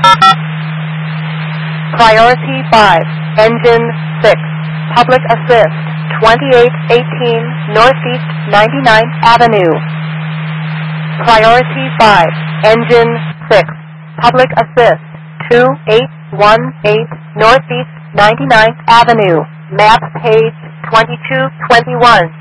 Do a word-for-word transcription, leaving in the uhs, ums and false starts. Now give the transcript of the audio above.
Priority five, Engine six, Public Assist, twenty-eight eighteen Northeast ninety-ninth Avenue. Priority five, Engine six, Public Assist, two eight one eight Northeast ninety-ninth Avenue. Map page twenty-two twenty-one.